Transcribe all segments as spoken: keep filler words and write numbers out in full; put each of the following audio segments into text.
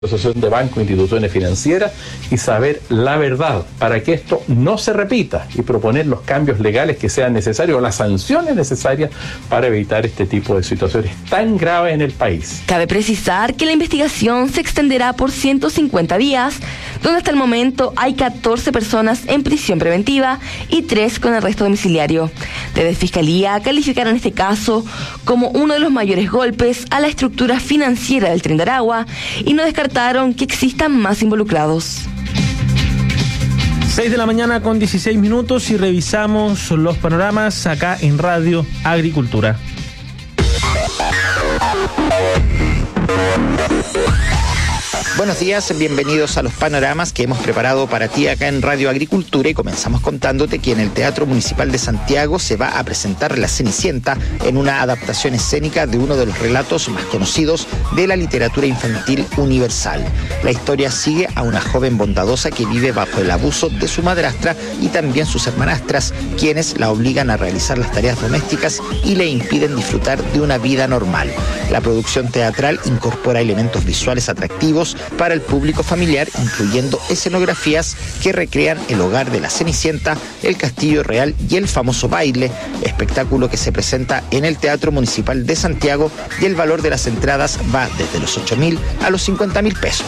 Asociación de Bancos e Instituciones Financieras y saber la verdad para que esto no se repita y proponer los cambios legales que sean necesarios o las sanciones necesarias para evitar este tipo de situaciones tan graves en el país. Cabe precisar que la investigación se extenderá por ciento cincuenta días, donde hasta el momento hay catorce personas en prisión preventiva y tres con arresto domiciliario. Desde Fiscalía calificaron este caso como uno de los mayores golpes a la estructura financiera del Tren de Aragua y no descartaron que existan más involucrados. seis de la mañana con dieciséis minutos y revisamos los panoramas acá en Radio Agricultura. Buenos días, bienvenidos a los panoramas que hemos preparado para ti acá en Radio Agricultura y comenzamos contándote que en el Teatro Municipal de Santiago se va a presentar La Cenicienta en una adaptación escénica de uno de los relatos más conocidos de la literatura infantil universal. La historia sigue a una joven bondadosa que vive bajo el abuso de su madrastra y también sus hermanastras, quienes la obligan a realizar las tareas domésticas y le impiden disfrutar de una vida normal. La producción teatral incorpora elementos visuales atractivos para el público familiar, incluyendo escenografías que recrean el hogar de la Cenicienta, el Castillo Real y el famoso baile, espectáculo que se presenta en el Teatro Municipal de Santiago y el valor de las entradas va desde los ocho mil a los cincuenta mil pesos.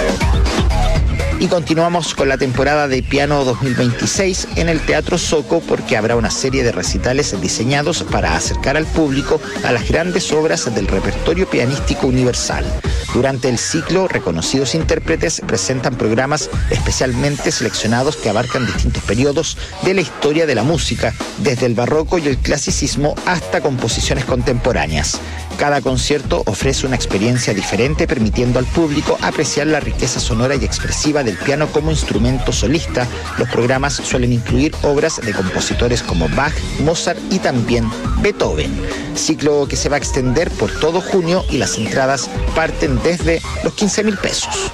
Y continuamos con la temporada de piano dos mil veintiséis en el Teatro Soco porque habrá una serie de recitales diseñados para acercar al público a las grandes obras del repertorio pianístico universal. Durante el ciclo, reconocidos intérpretes presentan programas especialmente seleccionados que abarcan distintos periodos de la historia de la música, desde el barroco y el clasicismo hasta composiciones contemporáneas. Cada concierto ofrece una experiencia diferente, permitiendo al público apreciar la riqueza sonora y expresiva del piano como instrumento solista. Los programas suelen incluir obras de compositores como Bach, Mozart y también Beethoven. Ciclo que se va a extender por todo junio y las entradas parten desde los quince mil pesos.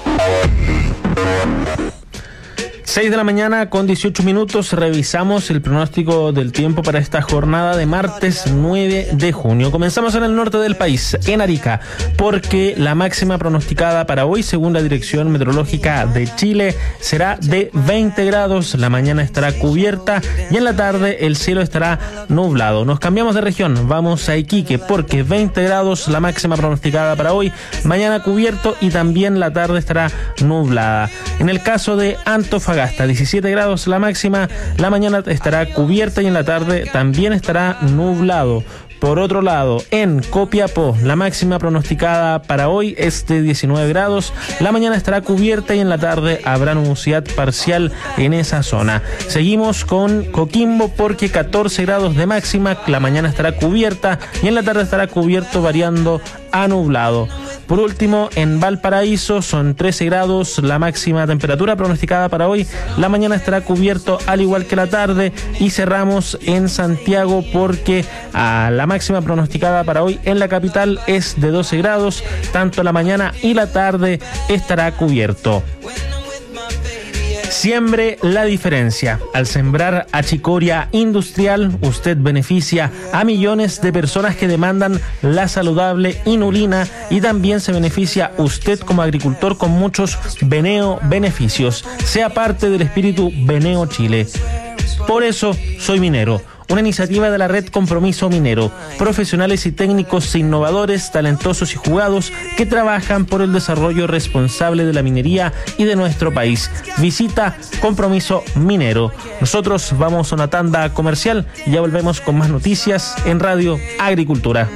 seis de la mañana con dieciocho minutos, revisamos el pronóstico del tiempo para esta jornada de martes nueve de junio. Comenzamos en el norte del país, en Arica, porque la máxima pronosticada para hoy, según la Dirección Meteorológica de Chile, será de veinte grados. La mañana estará cubierta y en la tarde el cielo estará nublado. Nos cambiamos de región, vamos a Iquique, porque veinte grados la máxima pronosticada para hoy, mañana cubierto y también la tarde estará nublada. En el caso de Antofagasta, diecisiete grados la máxima, la mañana estará cubierta y en la tarde también estará nublado. Por otro lado, en Copiapó, la máxima pronosticada para hoy es de diecinueve grados, la mañana estará cubierta y en la tarde habrá nubosidad parcial en esa zona. Seguimos con Coquimbo porque catorce grados de máxima, la mañana estará cubierta y en la tarde estará cubierto variando a nublado. Por último, en Valparaíso son trece grados la máxima temperatura pronosticada para hoy, la mañana estará cubierto al igual que la tarde y cerramos en Santiago porque a la máxima pronosticada para hoy en la capital es de doce grados, tanto la mañana y la tarde estará cubierto. Siembre la diferencia. Al sembrar achicoria industrial, usted beneficia a millones de personas que demandan la saludable inulina y también se beneficia usted como agricultor con muchos Beneo beneficios. Sea parte del espíritu Beneo Chile. Por eso soy minero. Una iniciativa de la Red Compromiso Minero, profesionales y técnicos innovadores, talentosos y jugados que trabajan por el desarrollo responsable de la minería y de nuestro país. Visita Compromiso Minero. Nosotros vamos a una tanda comercial y ya volvemos con más noticias en Radio Agricultura.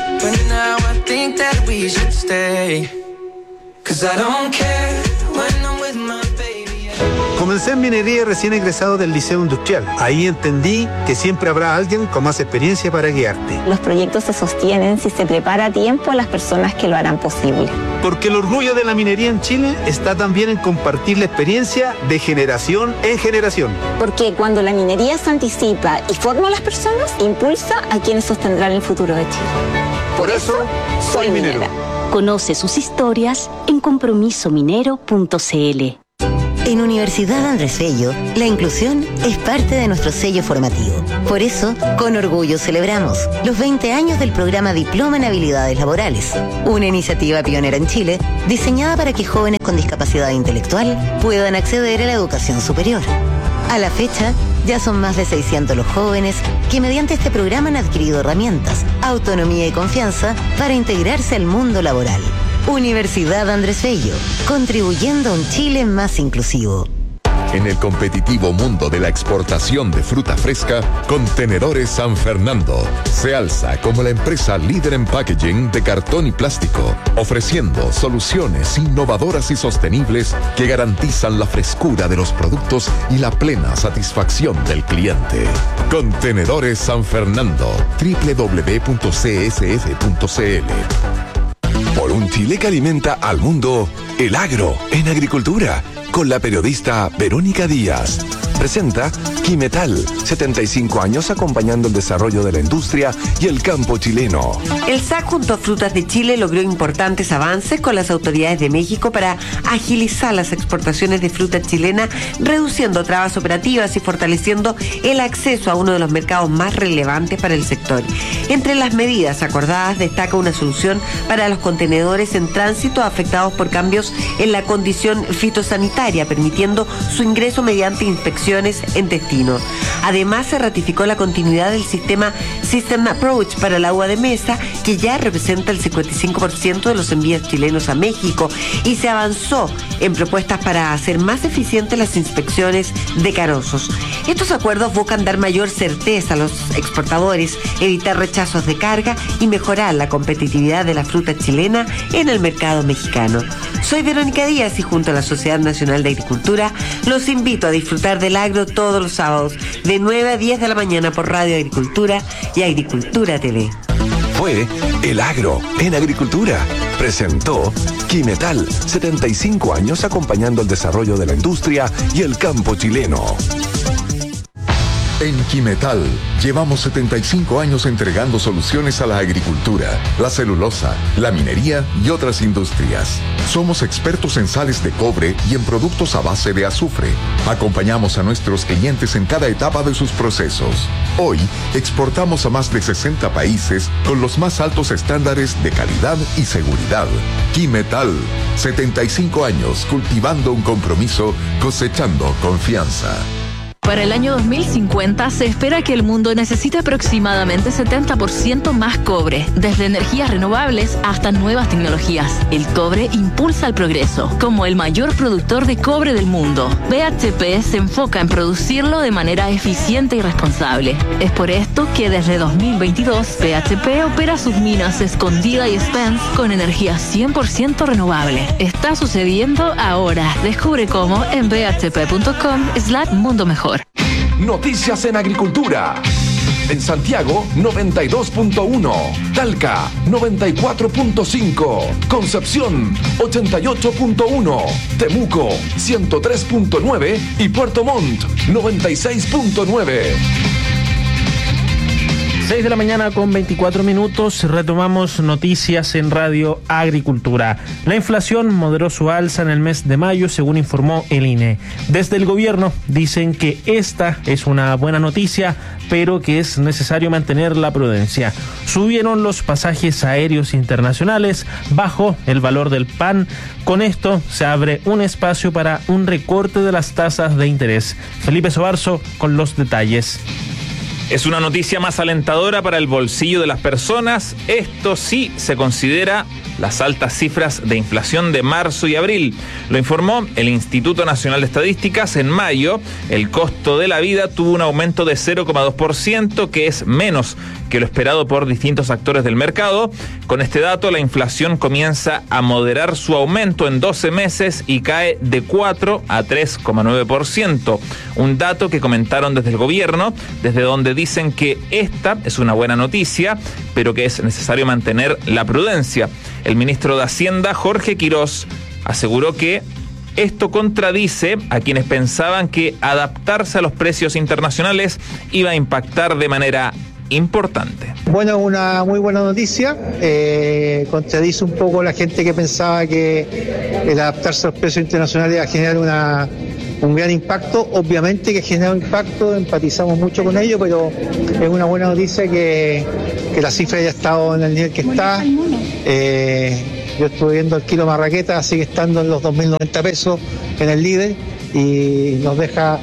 Comencé en minería recién egresado del Liceo Industrial. Ahí entendí que siempre habrá alguien con más experiencia para guiarte. Los proyectos se sostienen si se prepara a tiempo a las personas que lo harán posible. Porque el orgullo de la minería en Chile está también en compartir la experiencia de generación en generación. Porque cuando la minería se anticipa y forma a las personas, impulsa a quienes sostendrán el futuro de Chile. Por eso, soy minero. Conoce sus historias en compromiso minero punto c l. En Universidad Andrés Bello, la inclusión es parte de nuestro sello formativo. Por eso, con orgullo celebramos los veinte años del programa Diploma en Habilidades Laborales, una iniciativa pionera en Chile diseñada para que jóvenes con discapacidad intelectual puedan acceder a la educación superior. A la fecha, ya son más de seiscientos los jóvenes que mediante este programa han adquirido herramientas, autonomía y confianza para integrarse al mundo laboral. Universidad Andrés Bello, contribuyendo a un Chile más inclusivo. En el competitivo mundo de la exportación de fruta fresca, Contenedores San Fernando se alza como la empresa líder en packaging de cartón y plástico, ofreciendo soluciones innovadoras y sostenibles que garantizan la frescura de los productos y la plena satisfacción del cliente. Contenedores San Fernando, doble u doble u doble u punto c s f punto c l. Por un Chile que alimenta al mundo, el agro en agricultura, con la periodista Verónica Díaz. Presenta Quimetal, setenta y cinco años acompañando el desarrollo de la industria y el campo chileno. El S A C junto a Frutas de Chile logró importantes avances con las autoridades de México para agilizar las exportaciones de fruta chilena, reduciendo trabas operativas y fortaleciendo el acceso a uno de los mercados más relevantes para el sector. Entre las medidas acordadas destaca una solución para los contenedores en tránsito afectados por cambios en la condición fitosanitaria, permitiendo su ingreso mediante inspecciones en destino. Además, se ratificó la continuidad del sistema System Approach para el agua de mesa, que ya representa el cincuenta y cinco por ciento de los envíos chilenos a México, y se avanzó en propuestas para hacer más eficientes las inspecciones de carosos. Estos acuerdos buscan dar mayor certeza a los exportadores, evitar rechazos de carga y mejorar la competitividad de la fruta chilena en el mercado mexicano. Soy Verónica Díaz y junto a la Sociedad Nacional de Agricultura los invito a disfrutar del agro todos los sábados de nueve a diez de la mañana por Radio Agricultura y Agricultura T V. Fue El Agro en Agricultura. Presentó Quimetal, setenta y cinco años acompañando el desarrollo de la industria y el campo chileno. En Quimetal llevamos setenta y cinco años entregando soluciones a la agricultura, la celulosa, la minería y otras industrias. Somos expertos en sales de cobre y en productos a base de azufre. Acompañamos a nuestros clientes en cada etapa de sus procesos. Hoy exportamos a más de sesenta países con los más altos estándares de calidad y seguridad. Quimetal, setenta y cinco años cultivando un compromiso, cosechando confianza. Para el año dos mil cincuenta se espera que el mundo necesite aproximadamente setenta por ciento más cobre, desde energías renovables hasta nuevas tecnologías. El cobre impulsa el progreso. Como el mayor productor de cobre del mundo, B H P se enfoca en producirlo de manera eficiente y responsable. Es por esto que desde dos mil veintidós B H P opera sus minas Escondida y Spence con energía cien por ciento renovable. Está sucediendo ahora. Descubre cómo en b h p punto com slash mundo mejor. Noticias en Agricultura. En Santiago, noventa y dos punto uno. Talca, noventa y cuatro punto cinco. Concepción, ochenta y ocho punto uno. Temuco, ciento tres punto nueve. Y Puerto Montt, noventa y seis punto nueve. seis de la mañana con veinticuatro minutos, retomamos noticias en Radio Agricultura. La inflación moderó su alza en el mes de mayo, según informó el I N E. Desde el gobierno dicen que esta es una buena noticia, pero que es necesario mantener la prudencia. Subieron los pasajes aéreos internacionales, bajó el valor del pan. Con esto se abre un espacio para un recorte de las tasas de interés. Felipe Sobarzo con los detalles. Es una noticia más alentadora para el bolsillo de las personas. Esto sí se considera las altas cifras de inflación de marzo y abril. Lo informó el Instituto Nacional de Estadísticas. En mayo, el costo de la vida tuvo un aumento de cero coma dos por ciento, que es menos que lo esperado por distintos actores del mercado. Con este dato, la inflación comienza a moderar su aumento en doce meses y cae de cuatro a tres coma nueve por ciento. Un dato que comentaron desde el gobierno, desde donde dicen que esta es una buena noticia, pero que es necesario mantener la prudencia. El ministro de Hacienda, Jorge Quirós, aseguró que esto contradice a quienes pensaban que adaptarse a los precios internacionales iba a impactar de manera importante. Bueno, una muy buena noticia. Eh, contradice un poco a la gente que pensaba que el adaptarse a los precios internacionales iba a generar una un gran impacto, obviamente que genera un impacto, empatizamos mucho con ello, pero es una buena noticia que, que la cifra haya estado en el nivel que está. Eh, yo estuve viendo el kilo marraqueta, sigue estando en los dos mil noventa pesos en el líder y nos deja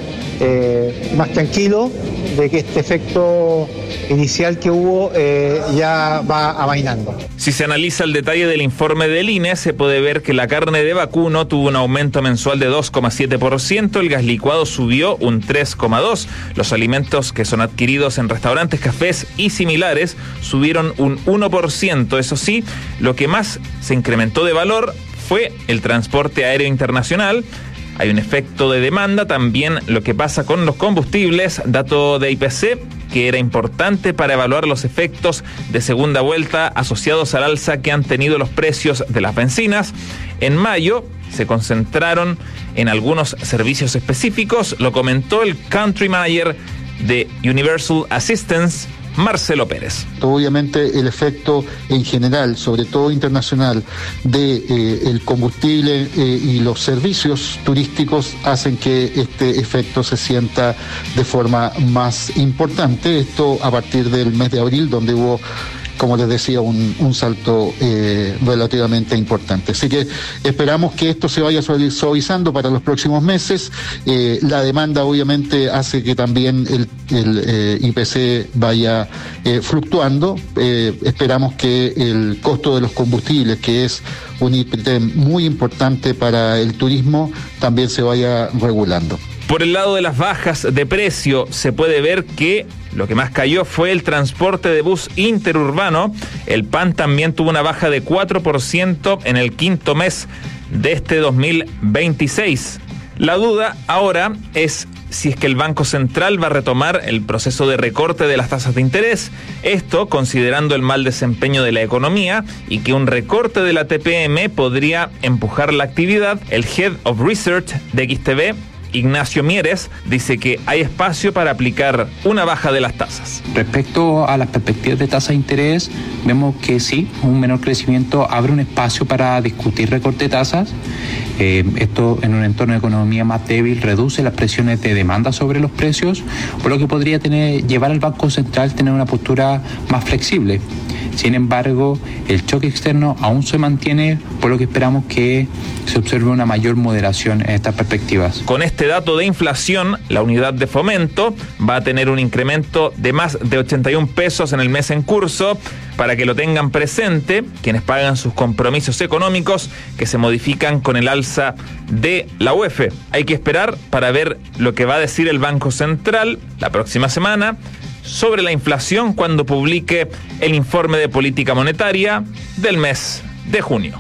eh, más tranquilo de que este efecto inicial que hubo eh, ya va amainando. Si se analiza el detalle del informe del I N E, se puede ver que la carne de vacuno tuvo un aumento mensual de dos coma siete por ciento, el gas licuado subió un tres coma dos por ciento, los alimentos que son adquiridos en restaurantes, cafés y similares subieron un uno por ciento. Eso sí, lo que más se incrementó de valor fue el transporte aéreo internacional. Hay un efecto de demanda, también lo que pasa con los combustibles, dato de I P C, que era importante para evaluar los efectos de segunda vuelta asociados al alza que han tenido los precios de las bencinas. En mayo se concentraron en algunos servicios específicos, lo comentó el Country Manager de Universal Assistance, Marcelo Pérez. Obviamente el efecto en general, sobre todo internacional, de eh, el combustible eh, y los servicios turísticos hacen que este efecto se sienta de forma más importante. Esto a partir del mes de abril, donde hubo, como les decía, un, un salto eh, relativamente importante. Así que esperamos que esto se vaya suavizando para los próximos meses. Eh, la demanda obviamente hace que también el, el eh, I P C vaya eh, fluctuando. Eh, esperamos que el costo de los combustibles, que es un ítem muy importante para el turismo, también se vaya regulando. Por el lado de las bajas de precio, se puede ver que lo que más cayó fue el transporte de bus interurbano. El P A N también tuvo una baja de cuatro por ciento en el quinto mes de este dos mil veintiséis. La duda ahora es si es que el Banco Central va a retomar el proceso de recorte de las tasas de interés. Esto considerando el mal desempeño de la economía y que un recorte de la T P M podría empujar la actividad. El Head of Research de X T V, Ignacio Mieres, dice que hay espacio para aplicar una baja de las tasas. Respecto a las perspectivas de tasa de interés, vemos que sí, un menor crecimiento abre un espacio para discutir recorte de tasas. Eh, esto en un entorno de economía más débil reduce las presiones de demanda sobre los precios, por lo que podría tener, llevar al Banco Central a tener una postura más flexible. Sin embargo, el choque externo aún se mantiene, por lo que esperamos que se observe una mayor moderación en estas perspectivas. Con este dato de inflación, la unidad de fomento va a tener un incremento de más de ochenta y un pesos en el mes en curso, para que lo tengan presente quienes pagan sus compromisos económicos que se modifican con el alza de la U E F. Hay que esperar para ver lo que va a decir el Banco Central la próxima semana sobre la inflación cuando publique el informe de política monetaria del mes de junio.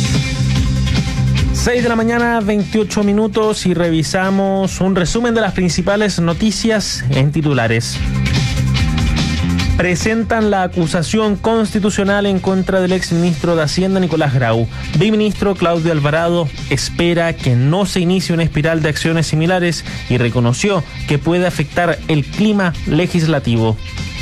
seis de la mañana, veintiocho minutos, y revisamos un resumen de las principales noticias en titulares. Presentan la acusación constitucional en contra del exministro de Hacienda Nicolás Grau. Viceministro Claudio Alvarado espera que no se inicie una espiral de acciones similares y reconoció que puede afectar el clima legislativo.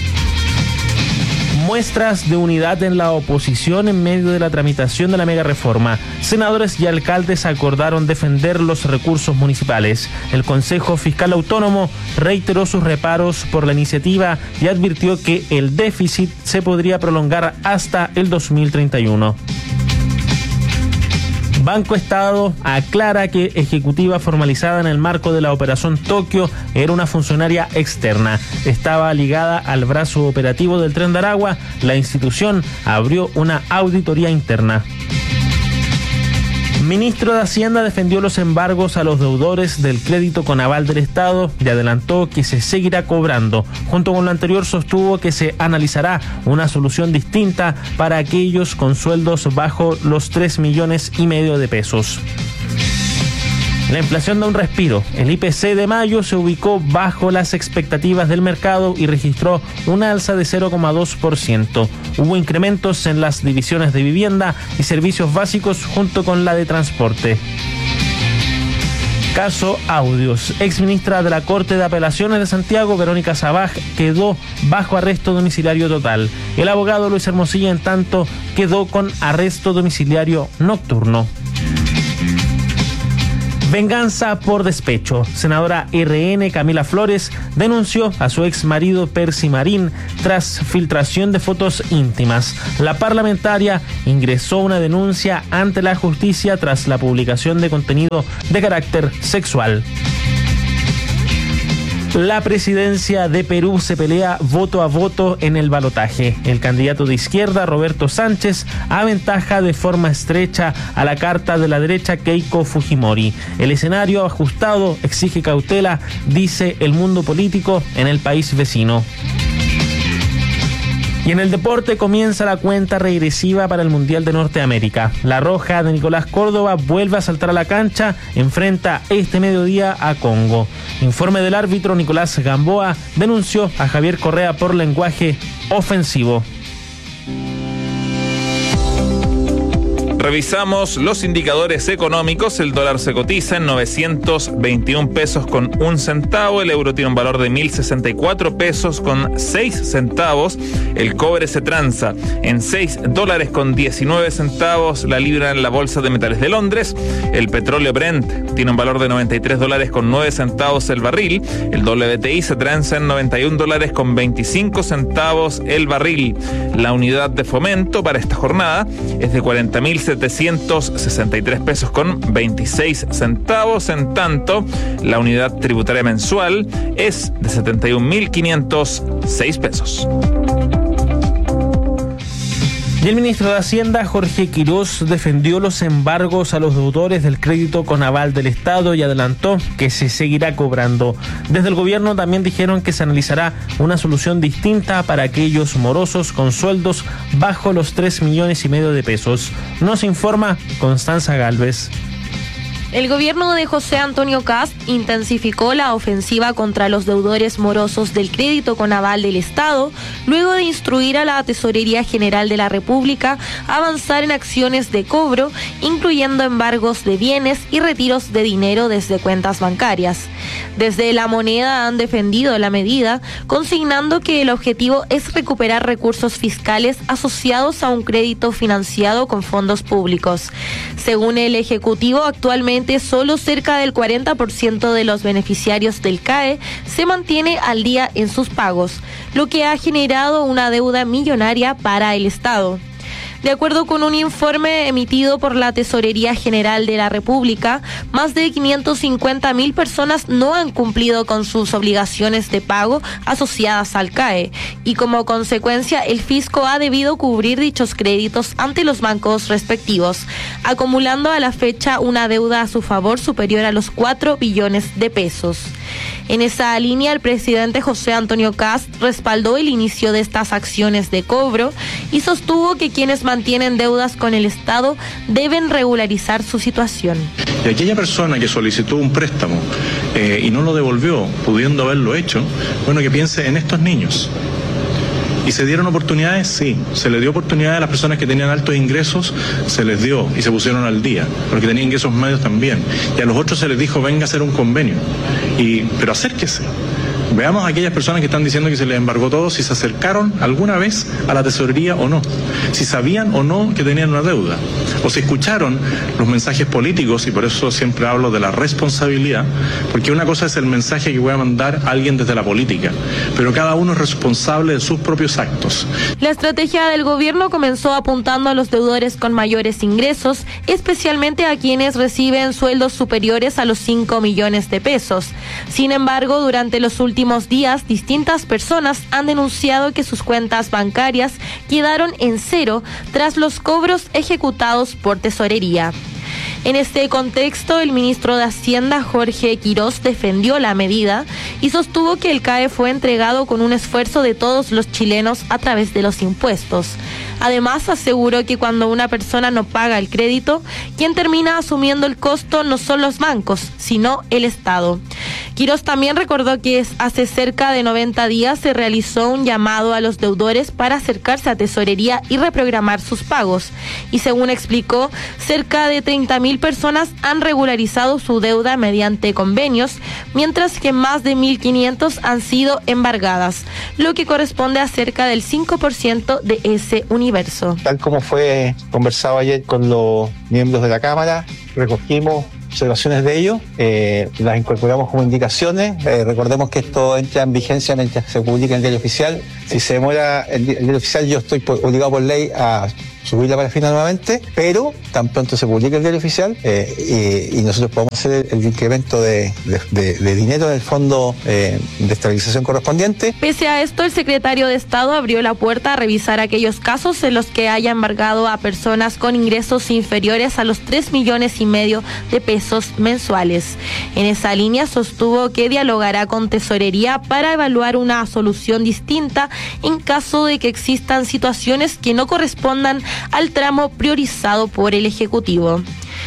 Muestras de unidad en la oposición en medio de la tramitación de la mega reforma. Senadores y alcaldes acordaron defender los recursos municipales. El Consejo Fiscal Autónomo reiteró sus reparos por la iniciativa y advirtió que el déficit se podría prolongar hasta el dos mil treinta y uno. Banco Estado aclara que ejecutiva formalizada en el marco de la Operación Tokio era una funcionaria externa. Estaba ligada al brazo operativo del Tren de Aragua. La institución abrió una auditoría interna. Ministro de Hacienda defendió los embargos a los deudores del crédito con aval del Estado y adelantó que se seguirá cobrando. Junto con lo anterior, sostuvo que se analizará una solución distinta para aquellos con sueldos bajo los tres millones y medio de pesos. La inflación da un respiro. El I P C de mayo se ubicó bajo las expectativas del mercado y registró una alza de cero coma dos por ciento. Hubo incrementos en las divisiones de vivienda y servicios básicos junto con la de transporte. Caso Audios. Exministra de la Corte de Apelaciones de Santiago, Verónica Sabaj, quedó bajo arresto domiciliario total. El abogado Luis Hermosilla, en tanto, quedó con arresto domiciliario nocturno. Venganza por despecho. Senadora R N Camila Flores denunció a su ex marido Percy Marín tras filtración de fotos íntimas. La parlamentaria ingresó una denuncia ante la justicia tras la publicación de contenido de carácter sexual. La presidencia de Perú se pelea voto a voto en el balotaje. El candidato de izquierda, Roberto Sánchez, aventaja de forma estrecha a la carta de la derecha Keiko Fujimori. El escenario ajustado exige cautela, dice el mundo político en el país vecino. Y en el deporte comienza la cuenta regresiva para el Mundial de Norteamérica. La Roja de Nicolás Córdoba vuelve a saltar a la cancha, enfrenta este mediodía a Congo. Informe del árbitro Nicolás Gamboa denunció a Javier Correa por lenguaje ofensivo. Revisamos los indicadores económicos. El dólar se cotiza en novecientos veintiún pesos con un centavo. El euro tiene un valor de mil sesenta y cuatro pesos con seis centavos. El cobre se transa en seis dólares con diecinueve centavos. La libra en la bolsa de metales de Londres. El petróleo Brent tiene un valor de noventa y tres dólares con nueve centavos el barril. El W T I se transa en noventa y un dólares con veinticinco centavos el barril. La unidad de fomento para esta jornada es de cuarenta mil setecientos sesenta y tres pesos con veintiséis centavos. En tanto, la unidad tributaria mensual es de setenta y un mil quinientos seis pesos. Y el ministro de Hacienda, Jorge Quirós, defendió los embargos a los deudores del crédito con aval del Estado y adelantó que se seguirá cobrando. Desde el gobierno también dijeron que se analizará una solución distinta para aquellos morosos con sueldos bajo los tres millones y medio de pesos. Nos informa Constanza Galvez. El gobierno de José Antonio Kast intensificó la ofensiva contra los deudores morosos del crédito con aval del Estado, luego de instruir a la Tesorería General de la República a avanzar en acciones de cobro, incluyendo embargos de bienes y retiros de dinero desde cuentas bancarias. Desde La Moneda han defendido la medida, consignando que el objetivo es recuperar recursos fiscales asociados a un crédito financiado con fondos públicos. Según el Ejecutivo, actualmente solo cerca del cuarenta por ciento de los beneficiarios del C A E se mantiene al día en sus pagos, lo que ha generado una deuda millonaria para el Estado. De acuerdo con un informe emitido por la Tesorería General de la República, más de quinientas cincuenta mil personas no han cumplido con sus obligaciones de pago asociadas al C A E y como consecuencia el fisco ha debido cubrir dichos créditos ante los bancos respectivos, acumulando a la fecha una deuda a su favor superior a los cuatro billones de pesos. En esa línea, el presidente José Antonio Kast respaldó el inicio de estas acciones de cobro y sostuvo que quienes mantienen deudas con el Estado deben regularizar su situación. Y aquella persona que solicitó un préstamo eh, y no lo devolvió, pudiendo haberlo hecho, bueno, que piense en estos niños. ¿Y se dieron oportunidades? Sí. ¿Se le dio oportunidades a las personas que tenían altos ingresos? Se les dio y se pusieron al día, porque tenían ingresos medios también. Y a los otros se les dijo, venga a hacer un convenio. Y, pero acérquese. Veamos a aquellas personas que están diciendo que se les embargó todo, si se acercaron alguna vez a la tesorería o no, si sabían o no que tenían una deuda, o si escucharon los mensajes políticos, y por eso siempre hablo de la responsabilidad, porque una cosa es el mensaje que voy a mandar a alguien desde la política, pero cada uno es responsable de sus propios actos. La estrategia del gobierno comenzó apuntando a los deudores con mayores ingresos, especialmente a quienes reciben sueldos superiores a los cinco millones de pesos. Sin embargo, durante los últimos días, distintas personas han denunciado que sus cuentas bancarias quedaron en cero tras los cobros ejecutados por tesorería. En este contexto, el ministro de Hacienda, Jorge Quirós, defendió la medida y sostuvo que el C A E fue entregado con un esfuerzo de todos los chilenos a través de los impuestos. Además, aseguró que cuando una persona no paga el crédito, quien termina asumiendo el costo no son los bancos, sino el Estado. Quirós también recordó que hace cerca de noventa días se realizó un llamado a los deudores para acercarse a tesorería y reprogramar sus pagos. Y según explicó, cerca de treinta mil personas han regularizado su deuda mediante convenios, mientras que más de mil quinientos han sido embargadas, lo que corresponde a cerca del cinco por ciento de ese universo. Tal como fue conversado ayer con los miembros de la Cámara, recogimos observaciones de ellos, eh, las incorporamos como indicaciones. Eh, recordemos que esto entra en vigencia mientras se publique en el diario oficial. Si se demora el, el diario oficial, yo estoy por, obligado por ley a subir la parafina nuevamente, pero tan pronto se publique el diario oficial eh, y, y nosotros podemos hacer el, el incremento de, de, de, de dinero en el fondo eh, de estabilización correspondiente. Pese a esto, el secretario de Estado abrió la puerta a revisar aquellos casos en los que haya embargado a personas con ingresos inferiores a los tres millones y medio de pesos mensuales. En esa línea sostuvo que dialogará con Tesorería para evaluar una solución distinta en caso de que existan situaciones que no correspondan al tramo priorizado por el Ejecutivo.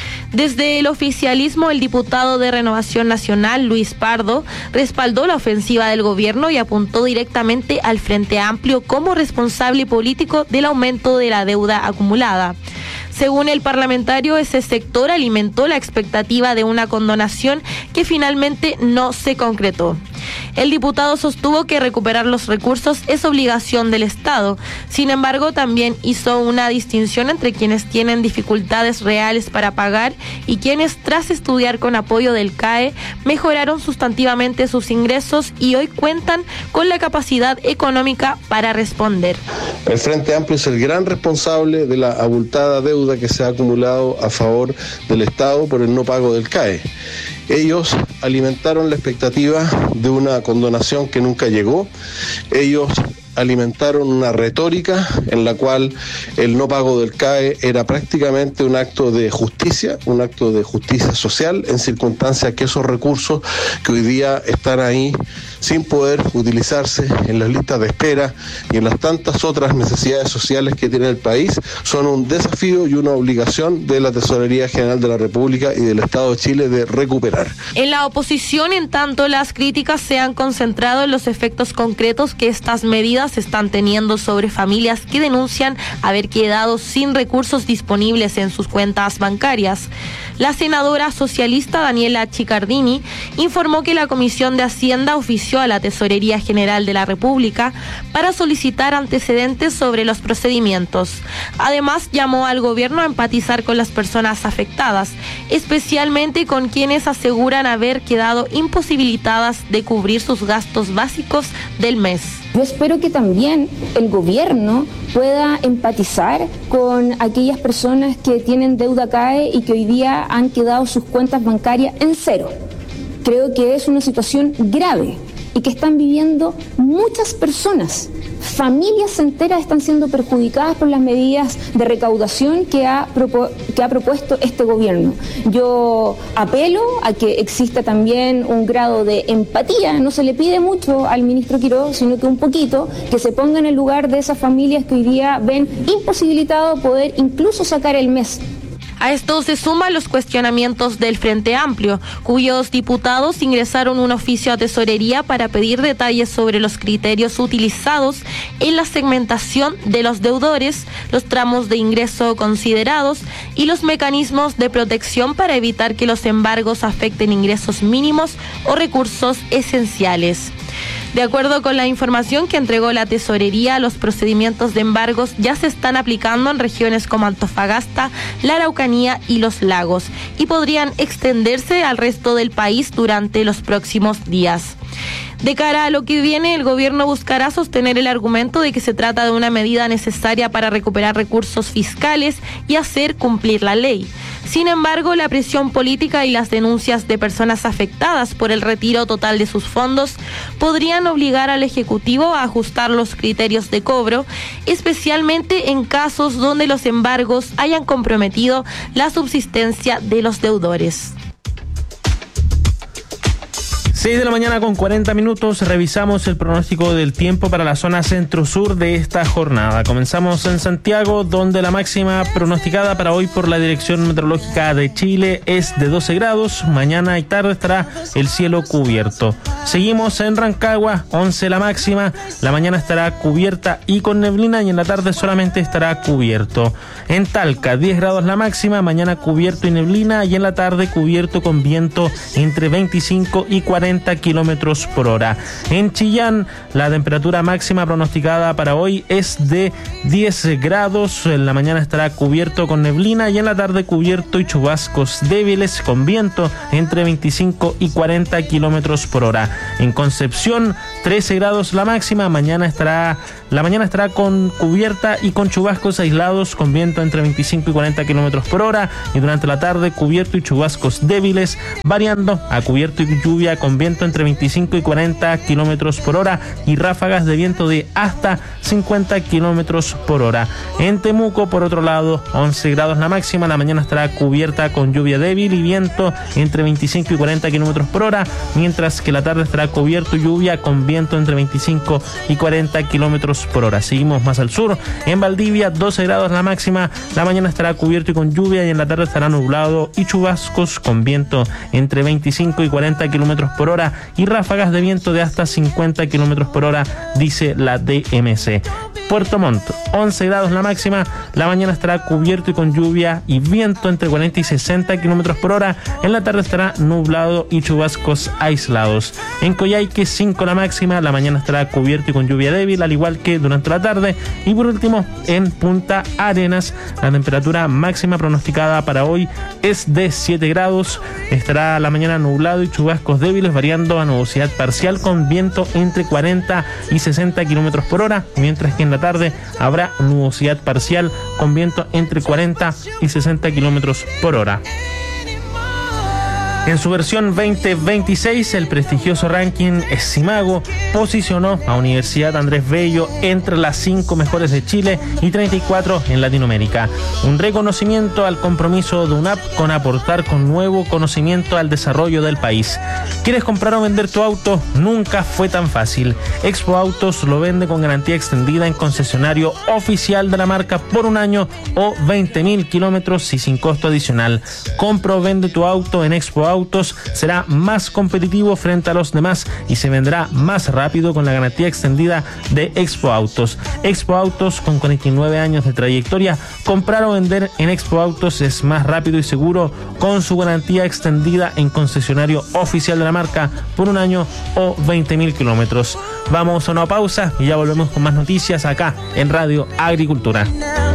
Desde el oficialismo, el diputado de Renovación Nacional, Luis Pardo, respaldó la ofensiva del gobierno y apuntó directamente al Frente Amplio como responsable político del aumento de la deuda acumulada. Según el parlamentario, ese sector alimentó la expectativa de una condonación que finalmente no se concretó. El diputado sostuvo que recuperar los recursos es obligación del Estado. Sin embargo, también hizo una distinción entre quienes tienen dificultades reales para pagar y quienes, tras estudiar con apoyo del C A E, mejoraron sustantivamente sus ingresos y hoy cuentan con la capacidad económica para responder. El Frente Amplio es el gran responsable de la abultada deuda que se ha acumulado a favor del Estado por el no pago del C A E. Ellos alimentaron la expectativa de una condonación que nunca llegó. Ellos alimentaron una retórica en la cual el no pago del C A E era prácticamente un acto de justicia, un acto de justicia social, en circunstancias que esos recursos que hoy día están ahí sin poder utilizarse en las listas de espera y en las tantas otras necesidades sociales que tiene el país, son un desafío y una obligación de la Tesorería General de la República y del Estado de Chile de recuperar. En la oposición, en tanto, las críticas se han concentrado en los efectos concretos que estas medidas están teniendo sobre familias que denuncian haber quedado sin recursos disponibles en sus cuentas bancarias. La senadora socialista Daniela Chicardini informó que la Comisión de Hacienda ofició a la Tesorería General de la República para solicitar antecedentes sobre los procedimientos. Además, llamó al gobierno a empatizar con las personas afectadas, especialmente con quienes aseguran haber quedado imposibilitadas de cubrir sus gastos básicos del mes. Yo espero que también el gobierno pueda empatizar con aquellas personas que tienen deuda C A E y que hoy día han quedado sus cuentas bancarias en cero. Creo que es una situación grave y que están viviendo muchas personas. Familias enteras están siendo perjudicadas por las medidas de recaudación que ha, propu- que ha propuesto este gobierno. Yo apelo a que exista también un grado de empatía. No se le pide mucho al ministro Quiroga, sino que un poquito, que se ponga en el lugar de esas familias que hoy día ven imposibilitado poder incluso sacar el mes. A esto se suman los cuestionamientos del Frente Amplio, cuyos diputados ingresaron un oficio a Tesorería para pedir detalles sobre los criterios utilizados en la segmentación de los deudores, los tramos de ingreso considerados y los mecanismos de protección para evitar que los embargos afecten ingresos mínimos o recursos esenciales. De acuerdo con la información que entregó la Tesorería, los procedimientos de embargos ya se están aplicando en regiones como Antofagasta, la Araucanía y los Lagos y podrían extenderse al resto del país durante los próximos días. De cara a lo que viene, el gobierno buscará sostener el argumento de que se trata de una medida necesaria para recuperar recursos fiscales y hacer cumplir la ley. Sin embargo, la presión política y las denuncias de personas afectadas por el retiro total de sus fondos podrían obligar al Ejecutivo a ajustar los criterios de cobro, especialmente en casos donde los embargos hayan comprometido la subsistencia de los deudores. seis de la mañana con cuarenta minutos, revisamos el pronóstico del tiempo para la zona centro-sur de esta jornada. Comenzamos en Santiago, donde la máxima pronosticada para hoy por la Dirección Meteorológica de Chile es de doce grados. Mañana y tarde estará el cielo cubierto. Seguimos en Rancagua, once la máxima. La mañana estará cubierta y con neblina y en la tarde solamente estará cubierto. En Talca, diez grados la máxima. Mañana cubierto y neblina y en la tarde cubierto con viento entre veinticinco y cuarenta cuarenta kilómetros por hora. En Chillán, la temperatura máxima pronosticada para hoy es de diez grados. En la mañana estará cubierto con neblina y en la tarde cubierto y chubascos débiles con viento entre veinticinco y cuarenta kilómetros por hora. En Concepción, trece grados la máxima. Mañana estará, la mañana estará con cubierta y con chubascos aislados con viento entre veinticinco y cuarenta kilómetros por hora. Y durante la tarde, cubierto y chubascos débiles, variando a cubierto y lluvia con viento entre veinticinco y cuarenta kilómetros por hora y ráfagas de viento de hasta cincuenta kilómetros por hora. En Temuco, por otro lado, once grados la máxima. La mañana estará cubierta con lluvia débil y viento entre veinticinco y cuarenta kilómetros por hora, mientras que la tarde estará cubierto y lluvia con viento entre veinticinco y cuarenta kilómetros por hora. Seguimos más al sur. En Valdivia, doce grados la máxima. La mañana estará cubierto y con lluvia y en la tarde estará nublado y chubascos con viento entre veinticinco y cuarenta kilómetros por hora y ráfagas de viento de hasta cincuenta kilómetros por hora, dice la D M C. Puerto Montt, once grados la máxima. La mañana estará cubierto y con lluvia y viento entre cuarenta y sesenta kilómetros por hora. En la tarde estará nublado y chubascos aislados. En Coyhaique, cinco la máxima. La mañana estará cubierto y con lluvia débil, al igual que durante la tarde. Y por último, en Punta Arenas, la temperatura máxima pronosticada para hoy es de siete grados. Estará la mañana nublado y chubascos débiles, variando a nubosidad parcial con viento entre cuarenta y sesenta kilómetros por hora, mientras que en la tarde habrá nubosidad parcial con viento entre cuarenta y sesenta kilómetros por hora. En su versión veinte veintiséis, el prestigioso ranking Simago posicionó a Universidad Andrés Bello entre las cinco mejores de Chile y treinta y cuatro en Latinoamérica. Un reconocimiento al compromiso de U N A P con aportar con nuevo conocimiento al desarrollo del país. ¿Quieres comprar o vender tu auto? Nunca fue tan fácil. Expo Autos lo vende con garantía extendida en concesionario oficial de la marca por un año o veinte mil kilómetros y sin costo adicional. Compra o vende tu auto en Expo Autos. Autos será más competitivo frente a los demás y se venderá más rápido con la garantía extendida de Expo Autos. Expo Autos, con cuarenta y nueve años de trayectoria, comprar o vender en Expo Autos es más rápido y seguro con su garantía extendida en concesionario oficial de la marca por un año o veinte mil kilómetros. Vamos a una pausa y ya volvemos con más noticias acá en Radio Agricultura.